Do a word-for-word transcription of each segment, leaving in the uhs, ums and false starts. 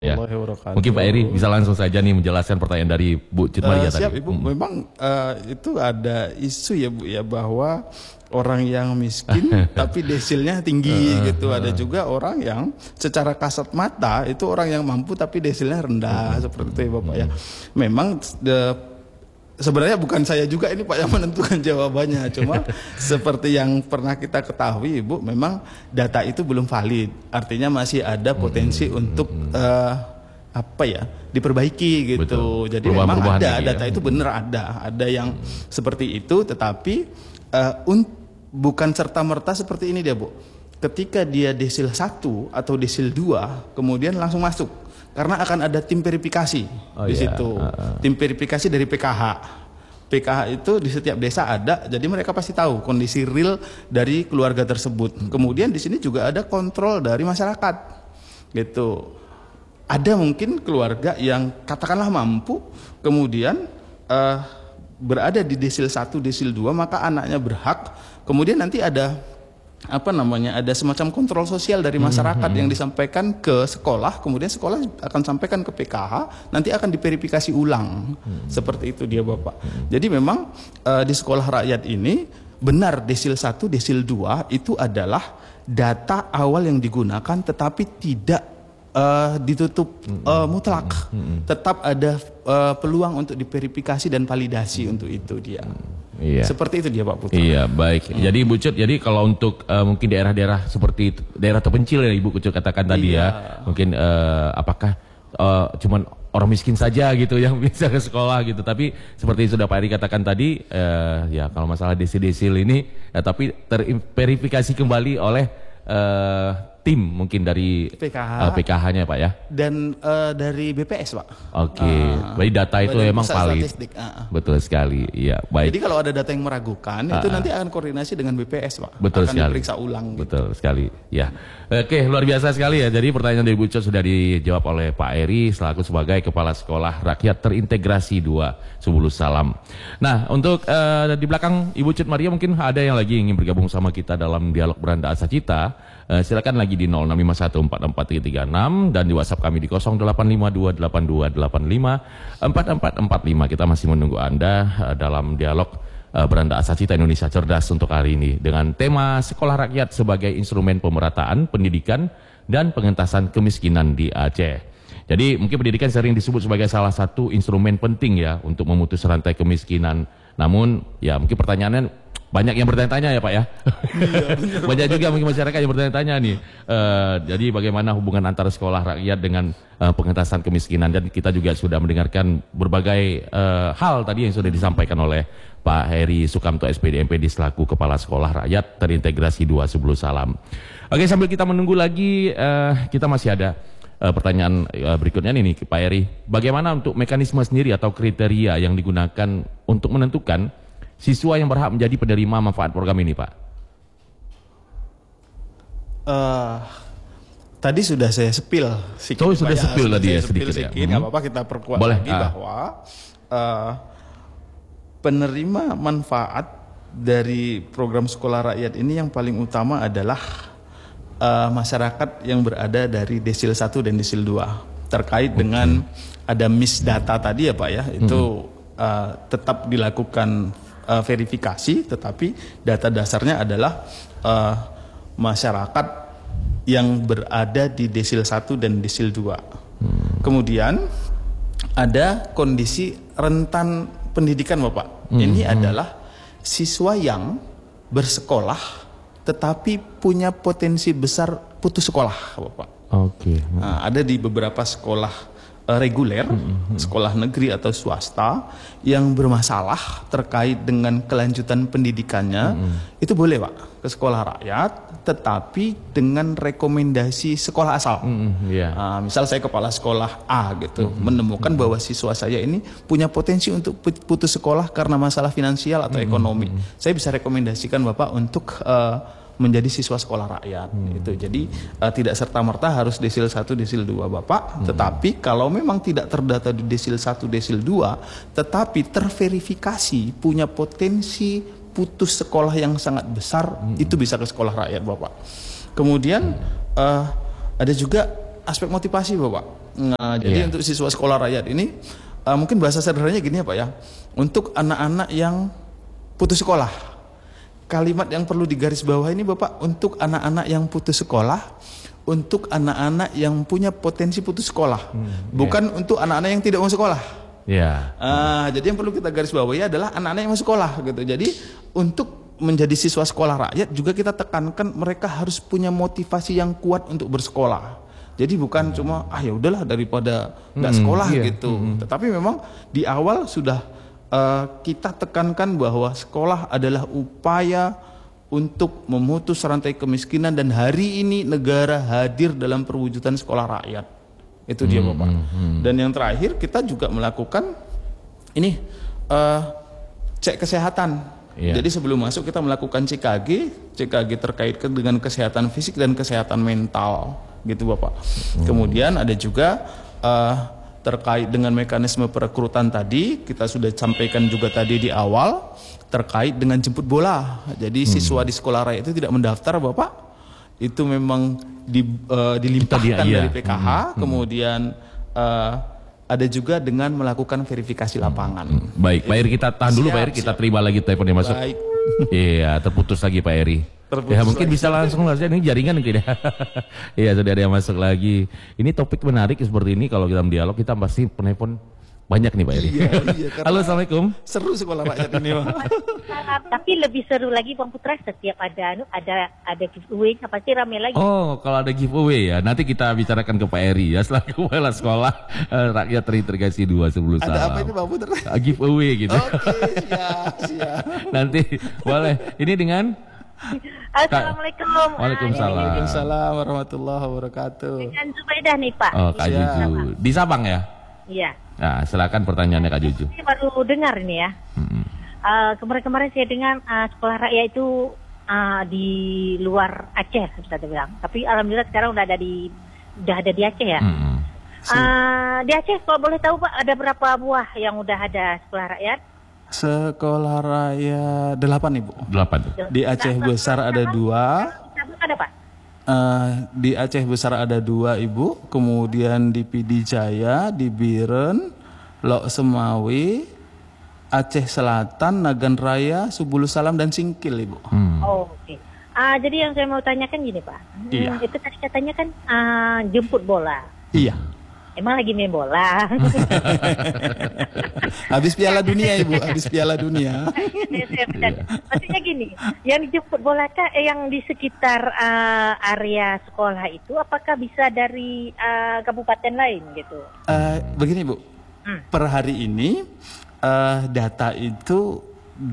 warahmatullahi wabarakatuh. Mungkin Pak Eri bisa langsung saja nih menjelaskan pertanyaan dari Bu Cut Maria uh, tadi. Siap Ibu, hmm. memang uh, itu ada isu ya Bu ya, bahwa orang yang miskin tapi desilnya tinggi uh, gitu. Ada juga orang yang secara kasat mata itu orang yang mampu tapi desilnya rendah, uh, seperti itu ya Bapak ya. Memang the, sebenarnya bukan saya juga ini Pak yang menentukan jawabannya. Cuma seperti yang pernah kita ketahui Ibu, memang data itu belum valid. Artinya masih ada potensi uh, untuk uh, apa ya, diperbaiki gitu. Betul. Jadi memang ada data ya. Itu benar ada. Ada yang uh, seperti itu, tetapi uh, untuk bukan serta-merta seperti ini dia Bu. Ketika dia desil satu atau desil dua, kemudian langsung masuk. Karena akan ada tim verifikasi oh di iya. situ. Uh, tim verifikasi dari P K H. P K H itu di setiap desa ada, jadi mereka pasti tahu kondisi real dari keluarga tersebut. Kemudian di sini juga ada kontrol dari masyarakat. Gitu. Ada mungkin keluarga yang katakanlah mampu, kemudian uh, berada di desil satu, desil dua, maka anaknya berhak. Kemudian nanti ada apa namanya, ada semacam kontrol sosial dari masyarakat hmm, yang disampaikan ke sekolah, kemudian sekolah akan sampaikan ke P K H, nanti akan diverifikasi ulang. Hmm. Seperti itu dia Bapak. Hmm. Jadi memang uh, di sekolah rakyat ini benar desil satu, desil dua itu adalah data awal yang digunakan, tetapi tidak uh, ditutup uh, mutlak. Hmm. Tetap ada uh, peluang untuk diverifikasi dan validasi hmm. untuk itu dia. Hmm. Iya. Seperti itu dia Pak Putra. Iya baik. Hmm. Jadi Bu Cut, jadi kalau untuk uh, mungkin daerah-daerah seperti itu, daerah terpencil ya Ibu Cut katakan tadi iya. ya, mungkin uh, apakah uh, cuman orang miskin saja gitu yang bisa ke sekolah gitu. Tapi seperti sudah Pak Eri katakan tadi, uh, ya kalau masalah desil-desil ini, ya, tapi terverifikasi kembali oleh uh, tim mungkin dari P K H, uh, P K H-nya Pak ya, dan uh, dari B P S Pak. Oke, okay. uh, jadi data itu memang valid. Uh, Betul sekali, iya baik. Jadi kalau ada data yang meragukan, uh, itu nanti akan koordinasi dengan B P S Pak. Betul akan sekali. Diperiksa ulang. Betul gitu. sekali, ya. Oke, luar biasa sekali ya. Jadi pertanyaan dari Bu Cut sudah dijawab oleh Pak Eri selaku sebagai Kepala Sekolah Rakyat Terintegrasi dua Subulu Salam. Nah, untuk uh, di belakang Ibu Cut Maria mungkin ada yang lagi ingin bergabung sama kita dalam dialog Beranda Asa Cita. Uh, silakan lagi di nol enam lima satu empat empat tiga tiga enam dan di WhatsApp kami di nol delapan lima dua delapan dua delapan lima empat empat empat lima. Kita masih menunggu Anda uh, dalam dialog uh, Beranda Asa Cita Indonesia Cerdas untuk hari ini dengan tema Sekolah Rakyat sebagai Instrumen Pemerataan Pendidikan dan Pengentasan Kemiskinan di Aceh. Jadi mungkin pendidikan sering disebut sebagai salah satu instrumen penting ya untuk memutus rantai kemiskinan. Namun ya mungkin pertanyaannya banyak yang bertanya-tanya ya Pak ya. Iya, bener, banyak bener. juga mungkin masyarakat yang bertanya-tanya nih. Uh, jadi bagaimana hubungan antara sekolah rakyat dengan uh, pengentasan kemiskinan, dan kita juga sudah mendengarkan berbagai uh, hal tadi yang sudah disampaikan oleh Pak Heri Sukamto S P D M P D selaku Kepala Sekolah Rakyat Terintegrasi dua Subulu Salam. Oke, sambil kita menunggu lagi, uh, kita masih ada uh, pertanyaan uh, berikutnya nih Pak Heri. Bagaimana untuk mekanisme sendiri atau kriteria yang digunakan untuk menentukan siswa yang berhak menjadi penerima manfaat program ini, Pak? Uh, tadi sudah saya sepil sedikit. Oh, sudah sepil tadi ya, sedikit, sedikit ya. Nggak apa-apa, kita perkuat Boleh, lagi ah. bahwa uh, penerima manfaat dari program sekolah rakyat ini yang paling utama adalah uh, masyarakat yang berada dari desil satu dan desil dua. Terkait okay. dengan ada miss data tadi ya Pak ya, itu hmm. uh, tetap dilakukan Uh, verifikasi, tetapi data dasarnya adalah uh, masyarakat yang berada di desil satu dan desil dua. Hmm. Kemudian ada kondisi rentan pendidikan Bapak. Hmm. Ini hmm. adalah siswa yang bersekolah tetapi punya potensi besar putus sekolah Bapak. Oke. Okay. Hmm. Nah, ada di beberapa sekolah reguler, mm-hmm. sekolah negeri atau swasta yang bermasalah terkait dengan kelanjutan pendidikannya, mm-hmm. itu boleh Pak ke sekolah rakyat, tetapi dengan rekomendasi sekolah asal. Mm-hmm. Yeah. Nah, misal saya kepala sekolah A gitu, mm-hmm. menemukan mm-hmm. bahwa siswa saya ini punya potensi untuk putus sekolah karena masalah finansial atau mm-hmm. ekonomi. Mm-hmm. Saya bisa rekomendasikan Bapak untuk uh, menjadi siswa sekolah rakyat. Hmm. Itu jadi uh, tidak serta-merta harus desil satu, desil dua Bapak, hmm. tetapi kalau memang tidak terdata di desil satu, desil dua, tetapi terverifikasi punya potensi putus sekolah yang sangat besar, hmm. itu bisa ke sekolah rakyat Bapak. Kemudian uh, ada juga aspek motivasi Bapak. Nah, jadi Iya. untuk siswa sekolah rakyat ini uh, mungkin bahasa sederhananya gini ya Pak ya. Untuk anak-anak yang putus sekolah. Kalimat yang perlu digarisbawahi ini Bapak, untuk anak-anak yang putus sekolah, untuk anak-anak yang punya potensi putus sekolah. Hmm, bukan yeah. untuk anak-anak yang tidak mau sekolah. Ya. Uh, jadi yang perlu kita garis bawahi adalah anak-anak yang mau sekolah gitu. Jadi untuk menjadi siswa sekolah rakyat juga kita tekankan mereka harus punya motivasi yang kuat untuk bersekolah. Jadi bukan hmm. cuma ah ya udahlah daripada nggak hmm, sekolah iya. gitu. Hmm. Tetapi memang di awal sudah uh, kita tekankan bahwa sekolah adalah upaya untuk memutus rantai kemiskinan, dan hari ini negara hadir dalam perwujudan sekolah rakyat. Itu dia Bapak. Hmm, hmm. Dan yang terakhir kita juga melakukan ini uh, cek kesehatan. Yeah. Jadi sebelum masuk kita melakukan C K G, C K G terkait dengan kesehatan fisik dan kesehatan mental, gitu Bapak. Hmm. Kemudian ada juga uh, terkait dengan mekanisme perekrutan tadi, kita sudah sampaikan juga tadi di awal terkait dengan jemput bola. Jadi hmm. siswa di sekolah rakyat itu tidak mendaftar Bapak, itu memang di, uh, dilimpahkan dia, dari P K H, hmm. kemudian uh, ada juga dengan melakukan verifikasi lapangan. Hmm. Baik, Pak Eri, kita tahan dulu siap, Pak Eri, kita siap. terima lagi teleponnya masuk. Baik. Iya, terputus lagi Pak Eri. Terputus ya mungkin lagi. Bisa langsung langsung ini jaringan mungkin ya. Iya, sudah ada yang masuk lagi. Ini topik menarik seperti ini, kalau kita dialog kita pasti penelpon banyak nih Pak Eri. Iya, iya, halo, assalamualaikum. Seru sekolah rakyat ini Pak. Tapi lebih seru lagi Bang Putra, setiap ada anu ada ada giveaway, pasti rame lagi. Oh, kalau ada giveaway ya, nanti kita bicarakan ke Pak Eri ya selaku kepala sekolah uh, rakyat terintegrasi dua sebelum salam. Ada apa ini Bang Putra? Uh, giveaway gitu. Oke, siap, siap. Nanti boleh. Ini dengan Assalamualaikum. Waalaikumsalam. Waalaikumsalam warahmatullahi wabarakatuh. Dengan Zubaidah nih Pak. Oh, Kak Juju. Di Sabang ya? Iya. Nah, silakan pertanyaannya Kak Juju. Saya baru dengar ini ya. Hmm. Uh, kemarin-kemarin saya dengar uh, sekolah rakyat itu uh, di luar Aceh, bisa bilang. Tapi alhamdulillah sekarang udah ada di udah ada di Aceh ya. Hmm. Uh, di Aceh kalau boleh tahu Pak, ada berapa buah yang udah ada sekolah rakyat? Sekolah rakyat delapan Ibu. Delapan. Di Aceh Besar ada dua. Ada Pak? Uh, di Aceh Besar ada dua Ibu, kemudian di Pidi Jaya, di Biren, Lok Semawi, Aceh Selatan, Nagan Raya, Subulus Salam, dan Singkil Ibu. Hmm. Oh, oke. Okay. Uh, jadi yang saya mau tanyakan gini Pak, iya. hmm, itu tadi katanya kan uh, jemput bola. Iya. Emang lagi main bola. Habis Piala Dunia Ibu, habis Piala Dunia. Maksudnya gini, yang dijemput bola kah, eh, yang di sekitar uh, area sekolah itu, apakah bisa dari uh, kabupaten lain gitu? Uh, begini Bu, hmm. per hari ini uh, data itu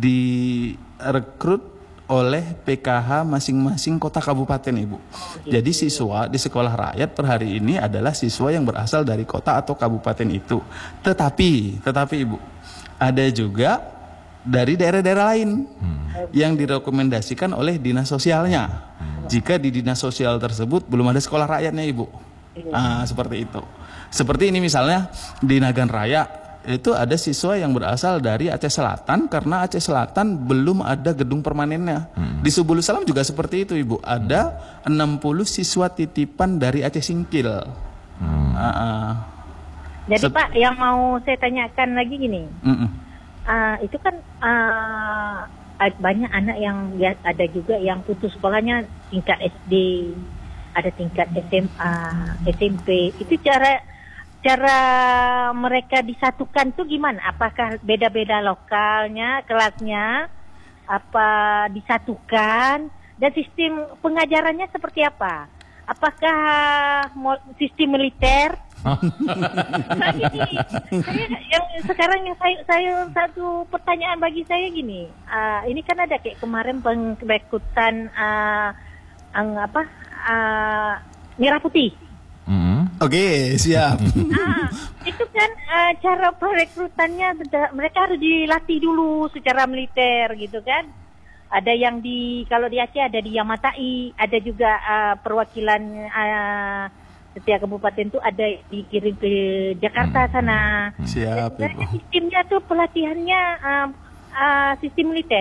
direkrut oleh P K H masing-masing kota kabupaten Ibu. Oh, gitu. Jadi siswa di sekolah rakyat per hari ini adalah siswa yang berasal dari kota atau kabupaten itu. Tetapi, tetapi Ibu, ada juga dari daerah-daerah lain hmm. yang direkomendasikan oleh dinas sosialnya. Hmm. Jika di dinas sosial tersebut belum ada sekolah rakyatnya Ibu. Ah, seperti itu. Seperti ini misalnya di Nagan Raya, itu ada siswa yang berasal dari Aceh Selatan karena Aceh Selatan belum ada gedung permanennya. Hmm. Di Subulus Salam juga seperti itu Ibu. Ada hmm. enam puluh siswa titipan dari Aceh Singkil. Hmm. Uh, uh. Jadi Pak, yang mau saya tanyakan lagi gini. Uh, itu kan uh, banyak anak yang ada juga yang putus sekolahnya tingkat S D, ada tingkat S M A, S M P. Itu cara Cara mereka disatukan tuh gimana? Apakah beda-beda lokalnya, kelasnya, apa disatukan? Dan sistem pengajarannya seperti apa? Apakah sistem militer? Nah, gini, saya, yang sekarang yang saya, saya satu pertanyaan bagi saya gini, uh, ini kan ada kayak kemarin pengrekrutan uh, ang, apa uh, merah putih. Mm-hmm. Oke, okay, siap. Nah, itu kan uh, cara perekrutannya mereka harus dilatih dulu secara militer gitu kan. Ada yang di kalau di Aceh ada di Yamatai, ada juga uh, perwakilan uh, setiap kabupaten itu ada dikirim ke Jakarta sana. Siap. Dan sistemnya tuh pelatihannya uh, uh, sistem militer.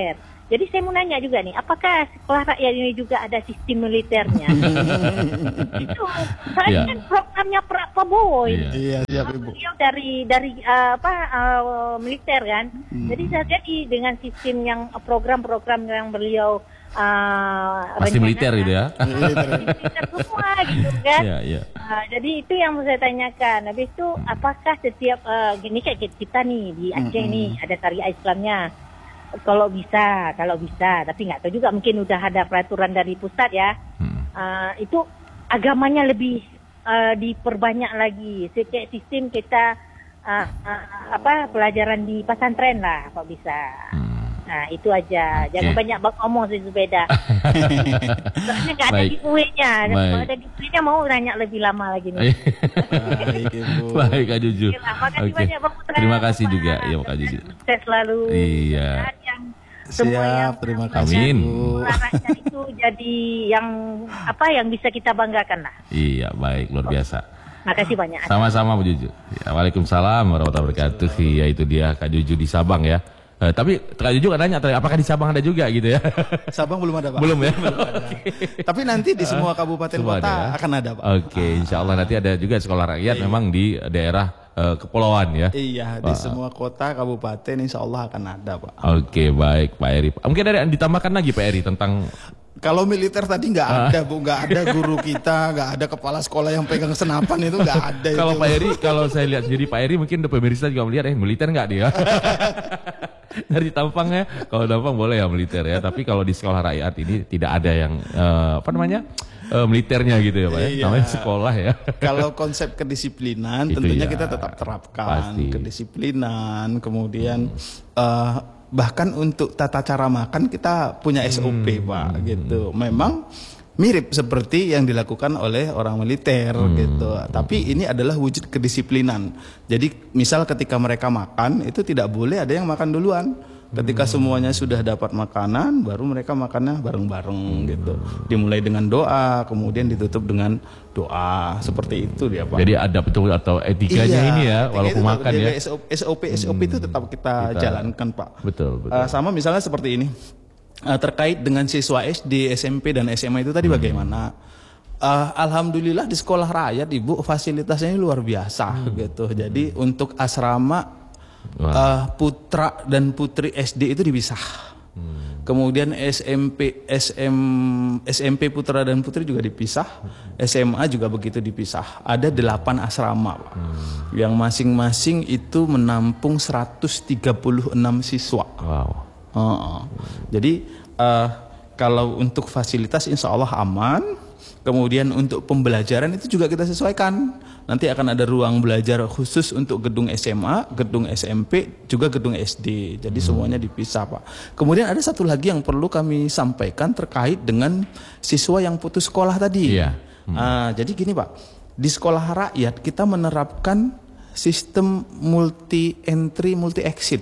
Jadi saya mau nanya juga nih, apakah sekolah rakyat ini juga ada sistem militernya? Itu saya Iya. kan programnya Pak Prabowo ini. Iya, siap Ibu. Beliau dari dari uh, apa uh, militer kan. Hmm. Jadi saya jadi dengan sistem yang program-program yang beliau uh, Pasti militer gitu ya. militer semua gitu kan. Iya, iya. Uh, jadi itu yang mau saya tanyakan. Habis itu apakah setiap uh, gini kayak kita nih di Aceh Hmm. nih ada syariah Islamnya. Kalau bisa, kalau bisa, tapi nggak tahu juga mungkin udah ada peraturan dari pusat ya. Hmm. Uh, itu agamanya lebih uh, diperbanyak lagi. Kayak sistem kita uh, uh, apa pelajaran di pesantren lah, kalau bisa. Hmm. Nah itu aja, Oke. jangan banyak bang ngomong sih sepeda. Soalnya nggak ada Baik. giveaway-nya. Baik. Kalau ada giveaway-nya mau nanya lebih lama lagi nih. Baik Ibu. Baik Kak Juju. Oke lah, makasih Oke. banyak Bang Putra. Terima kasih Pak. juga ya Kak Juju. Sukses selalu. Iya. Dan yang semua Siap, yang terima kasih. Amin. rakyat itu jadi yang apa yang bisa kita banggakan lah. Iya, baik, luar biasa. Makasih banyak. Sama-sama Bu Juju. Ya, Waalaikumsalam warahmatullahi wabarakatuh. Iya, itu dia Kak Juju di Sabang ya. Eh, tapi Kak Juju kan nanya tadi, apakah di Sabang ada juga gitu ya? Sabang belum ada Pak. Belum ya? Tapi nanti di semua kabupaten Semua kota ada ya? akan ada Pak. Oke, insya Allah nanti ada juga sekolah rakyat memang di daerah eh, kepulauan ya. Iya, di semua kota kabupaten insya Allah akan ada Pak. Oke, baik Pak Eri. Mungkin ada yang ditambahkan lagi Pak Eri tentang Kalau militer tadi nggak ada Bu, nggak ada guru kita, nggak ada kepala sekolah yang pegang senapan itu nggak ada. kalau itu. Pak Eri, kalau saya lihat jadi Pak Eri mungkin pemirsa juga melihat eh militer nggak dia? Dari tampangnya, kalau tampang boleh ya militer ya. Tapi kalau di sekolah rakyat ini tidak ada yang eh, apa namanya eh, militernya gitu ya Pak ya. Iya. Namanya sekolah ya. Kalau konsep kedisiplinan Itu tentunya ya, kita tetap terapkan pasti. kedisiplinan, kemudian eh, bahkan untuk tata cara makan kita punya S O P Hmm. Pak gitu. Memang mirip seperti yang dilakukan oleh orang militer Hmm. gitu. Tapi ini adalah wujud kedisiplinan. Jadi misal ketika mereka makan itu tidak boleh ada yang makan duluan. Ketika semuanya sudah dapat makanan, baru mereka makannya bareng-bareng gitu. Dimulai dengan doa, kemudian ditutup dengan doa. Seperti itu dia Pak. Jadi ada betul atau etikanya Iya, ini ya, etika walaupun itu makan ya. S O P S O P S O P itu tetap kita, kita- jalankan Pak. Betul, betul. Eh, sama misalnya seperti ini. Eh, terkait dengan siswa S D, S M P dan S M A itu tadi bagaimana? Eh, Alhamdulillah di sekolah rakyat Ibu fasilitasnya ini luar biasa gitu. Jadi untuk asrama Wah. eh, putra dan putri S D itu dipisah. Kemudian S M P S M S M P putra dan putri juga dipisah. S M A juga begitu dipisah. Ada delapan asrama Pak. Yang masing-masing itu menampung seratus tiga puluh enam siswa. Wow. Heeh. Jadi eh, kalau untuk fasilitas insya Allah aman. Kemudian untuk pembelajaran itu juga kita sesuaikan. Nanti akan ada ruang belajar khusus untuk gedung S M A, gedung S M P, juga gedung S D. Jadi semuanya dipisah Pak. Kemudian ada satu lagi yang perlu kami sampaikan terkait dengan siswa yang putus sekolah tadi. Iya. Ah, jadi gini Pak, di sekolah rakyat kita menerapkan sistem multi entry, multi exit.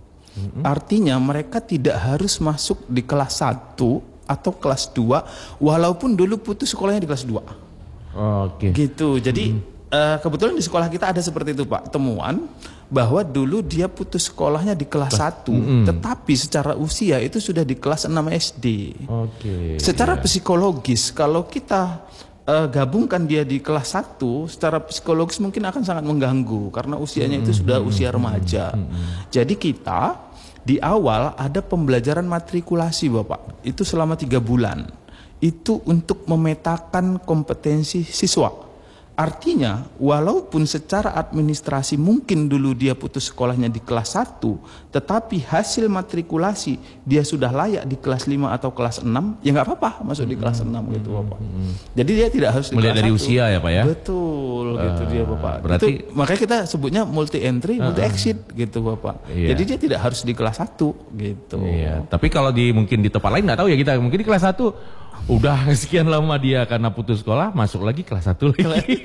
Artinya mereka tidak harus masuk di kelas satu atau kelas dua walaupun dulu putus sekolahnya di kelas dua. Oke. Gitu. Jadi eh, kebetulan di sekolah kita ada seperti itu Pak, temuan bahwa dulu dia putus sekolahnya di kelas satu, tetapi secara usia itu sudah di kelas enam S D. Oke. Secara iya. psikologis kalau kita eh, gabungkan dia di kelas satu, secara psikologis mungkin akan sangat mengganggu karena usianya itu sudah usia remaja. Jadi kita di awal ada pembelajaran matrikulasi Bapak, itu selama tiga bulan. Itu untuk memetakan kompetensi siswa. Artinya walaupun secara administrasi mungkin dulu dia putus sekolahnya di kelas satu, tetapi hasil matrikulasi dia sudah layak di kelas lima atau kelas enam, ya nggak apa-apa masuk di kelas enam gitu Bapak. Jadi dia tidak harus di Melihat kelas dari satu. usia ya Pak ya? Betul gitu dia Bapak. berarti- Itu, makanya kita sebutnya multi entry, multi exit gitu Bapak. Iya. Jadi dia tidak harus di kelas satu gitu. Iya, tapi kalau di mungkin di tempat lain nggak tahu ya kita. Mungkin di kelas satu udah sekian lama dia karena putus sekolah masuk lagi kelas satu lagi.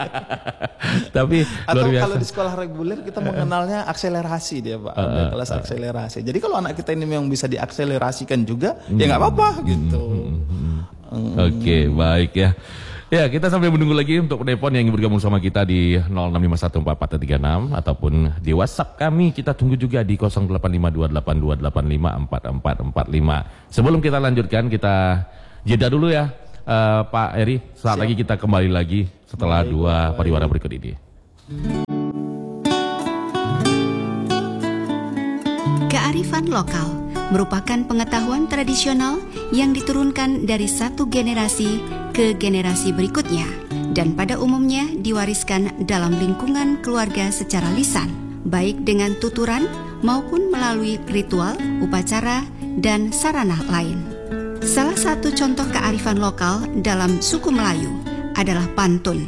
Tapi Atau luar biasa. kalau di sekolah reguler kita mengenalnya akselerasi dia Pak, ada kelas akselerasi. Jadi kalau anak kita ini yang bisa diakselerasikan juga, ya nggak apa-apa gitu. Oke, baik ya. Ya, kita sambil menunggu lagi untuk penelpon yang ingin bergabung sama kita di nol enam lima satu empat empat tiga enam ataupun di WhatsApp kami. Kita tunggu juga di nol delapan lima dua delapan dua delapan lima empat empat empat lima. Sebelum kita lanjutkan, kita jeda dulu ya, uh, Pak Eri. Saat lagi kita kembali lagi setelah baik, dua baik. pariwara berikut ini. Kearifan lokal merupakan pengetahuan tradisional yang diturunkan dari satu generasi ke generasi berikutnya dan pada umumnya diwariskan dalam lingkungan keluarga secara lisan, baik dengan tuturan maupun melalui ritual, upacara, dan sarana lain. Salah satu contoh kearifan lokal dalam suku Melayu adalah pantun.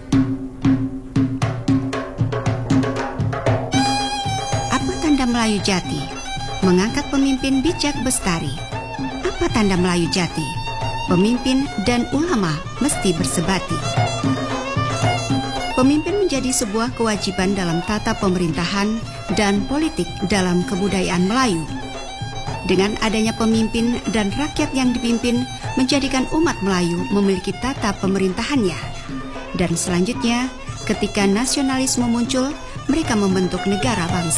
Apa tanda Melayu jati? Mengangkat pemimpin bijak bestari. Apa tanda Melayu jati? Pemimpin dan ulama mesti bersebati. Pemimpin menjadi sebuah kewajiban dalam tata pemerintahan dan politik dalam kebudayaan Melayu. Dengan adanya pemimpin dan rakyat yang dipimpin menjadikan umat Melayu memiliki tata pemerintahannya. Dan selanjutnya, ketika nasionalisme muncul, mereka membentuk negara bangsa.